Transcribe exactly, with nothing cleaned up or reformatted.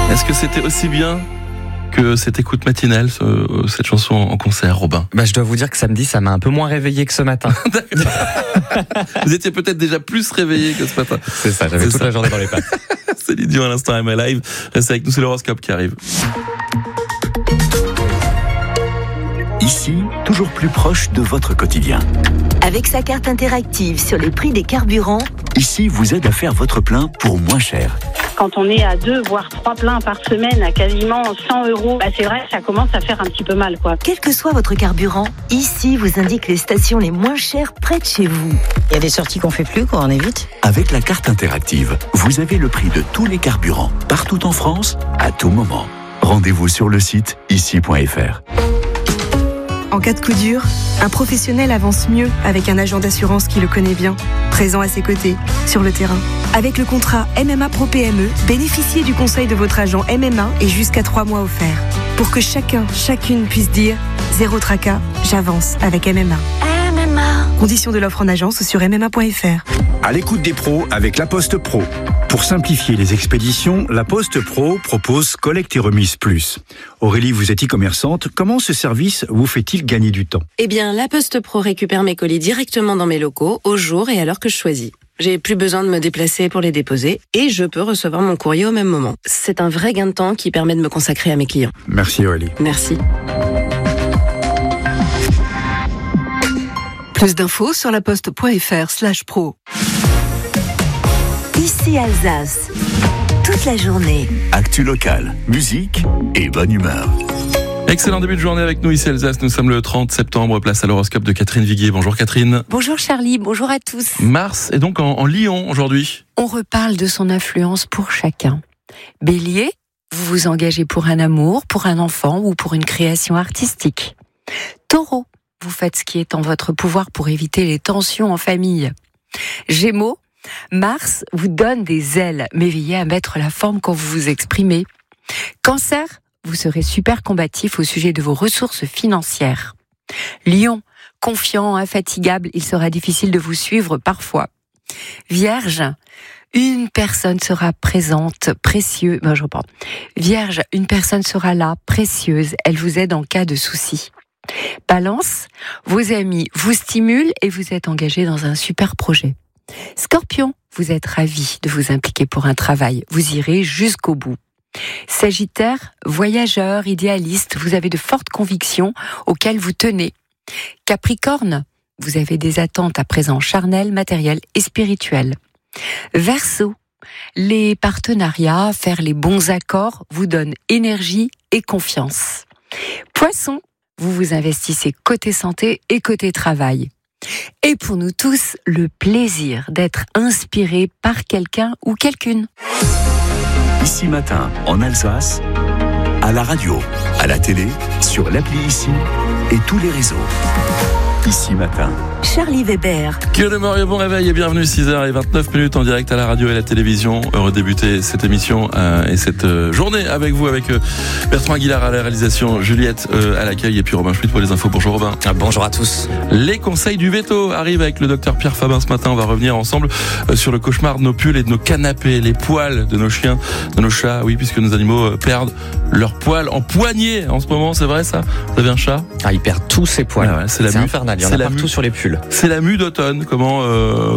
Est-ce que c'était aussi bien que cette écoute matinale, ce, cette chanson en concert, Robin? Bah, je dois vous dire que samedi, ça m'a un peu moins réveillé que ce matin. Vous étiez peut-être déjà plus réveillé que ce matin. C'est ça, j'avais C'est toute ça. la journée dans les pattes. C'est l'idiot à l'instant, M L Live. Restez avec nous, c'est l'horoscope qui arrive. Ici, toujours plus proche de votre quotidien. Avec sa carte interactive sur les prix des carburants, Ici vous aide à faire votre plein pour moins cher. Quand on est à deux, voire trois pleins par semaine à quasiment cent euros, bah c'est vrai que ça commence à faire un petit peu mal, quoi. quel que soit votre carburant, ici vous indique les stations les moins chères près de chez vous. Il y a des sorties qu'on fait plus, quoi, on évite. Avec la carte interactive, vous avez le prix de tous les carburants, partout en France, à tout moment. Rendez-vous sur le site ici point f r. En cas de coup dur, un professionnel avance mieux avec un agent d'assurance qui le connaît bien, présent à ses côtés, sur le terrain. Avec le contrat M M A Pro P M E, bénéficiez du conseil de votre agent M M A et jusqu'à trois mois offerts. Pour que chacun, chacune puisse dire « Zéro tracas, j'avance avec M M A ». M M A. Conditions de l'offre en agence ou sur m m a point f r. À l'écoute des pros avec La Poste Pro. Pour simplifier les expéditions, La Poste Pro propose Collecte et Remise Plus. Aurélie, vous êtes e-commerçante. Comment ce service vous fait-il gagner du temps? Eh bien, La Poste Pro récupère mes colis directement dans mes locaux, au jour et à l'heure que je choisis. J'ai plus besoin de me déplacer pour les déposer et je peux recevoir mon courrier au même moment. C'est un vrai gain de temps qui permet de me consacrer à mes clients. Merci Aurélie. Merci. Plus d'infos sur laposte.fr slash pro. Ici Alsace, toute la journée. Actu locale, musique et bonne humeur. Excellent début de journée avec nous ici Alsace. Nous sommes le trente septembre, place à l'horoscope de Catherine Viguier. Bonjour Catherine. Bonjour Charlie, bonjour à tous. Mars est donc en, en Lion aujourd'hui. On reparle de son influence pour chacun. Bélier, vous vous engagez pour un amour, pour un enfant ou pour une création artistique. Taureau, vous faites ce qui est en votre pouvoir pour éviter les tensions en famille. Gémeaux, Mars vous donne des ailes, mais veillez à mettre la forme quand vous vous exprimez. Cancer, vous serez super combatif au sujet de vos ressources financières. Lion, confiant, infatigable, il sera difficile de vous suivre parfois. Vierge, une personne sera présente, précieuse. Ben, je reprends. Vierge, une personne sera là, précieuse. Elle vous aide en cas de souci. Balance, vos amis vous stimulent et vous êtes engagé dans un super projet. Scorpion, vous êtes ravi de vous impliquer pour un travail. Vous irez jusqu'au bout. Sagittaire, voyageur, idéaliste, vous avez de fortes convictions auxquelles vous tenez. Capricorne, vous avez des attentes à présent charnelles, matérielles et spirituelles. Verseau, les partenariats, faire les bons accords vous donnent énergie et confiance. Poisson, vous vous investissez côté santé et côté travail. Et pour nous tous, le plaisir d'être inspiré par quelqu'un ou quelqu'une. Ici Matin, en Alsace, à la radio, à la télé, sur l'appli Ici et tous les réseaux. Ici Matin. Charlie Weber. Que le Mario, bon réveil et bienvenue, six heures vingt-neuf minutes en direct à la radio et la télévision. Heureux de débuter cette émission euh, et cette euh, journée avec vous, avec euh, Bertrand Aguilar à la réalisation, Juliette euh, à l'accueil et puis Robin Schmitt pour les infos. Bonjour Robin. Ah, bonjour à tous. Les conseils du veto arrivent avec le docteur Pierre Fabin ce matin. On va revenir ensemble euh, sur le cauchemar de nos pulls et de nos canapés, les poils de nos chiens, de nos chats. Oui, puisque nos animaux euh, perdent leurs poils en poignée en ce moment, c'est vrai ça? Vous avez un chat? Ah, il perd tous ses poils. Ah ouais, c'est la c'est mue. infernal, il y en C'est a la partout mue. sur les pulls. C'est la mue d'automne. Comment euh,